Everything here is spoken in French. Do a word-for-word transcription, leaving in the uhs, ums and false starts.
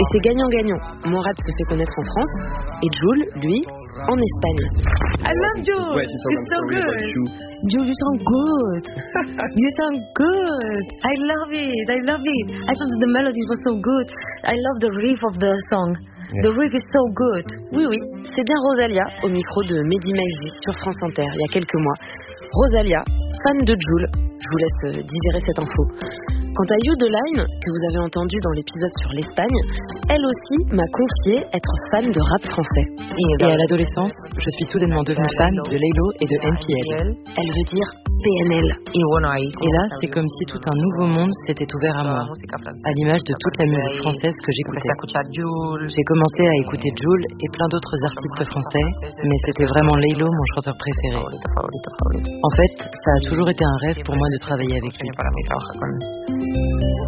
c'est gagnant-gagnant. Morad se fait connaître en France et Jul, lui, en Espagne. I love Jul. Ouais, it's so good. Jul, you sound good. You sound good. I love it. I love it. I thought the melody was so good. I love the riff of the song. Yeah. The riff is so good. Oui, oui, c'est bien Rosalia au micro de Mehdi Maizi sur France Inter il y a quelques mois. Rosalia, fan de Jul. Je vous laisse digérer cette info. Quant à You The Line, que vous avez entendu dans l'épisode sur l'Espagne, elle aussi m'a confié être fan de rap français. Et à l'adolescence, je suis soudainement devenue fan de Laylo et de N P L. Elle veut dire P N L. Et là, c'est comme si tout un nouveau monde s'était ouvert à moi, à l'image de toute la musique française que j'écoutais. J'ai commencé à écouter Jul et plein d'autres artistes français, mais c'était vraiment Laylo mon chanteur préféré. En fait, ça a toujours été un rêve pour moi de travailler avec lui.